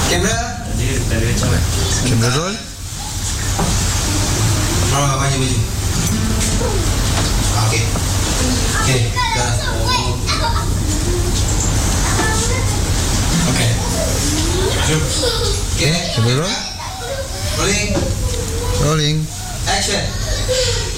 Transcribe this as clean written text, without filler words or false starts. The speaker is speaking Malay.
Kamera. Camera roll. Baju. Okey. Dah. Okey. Camera roll. Rolling. Rolling. Action.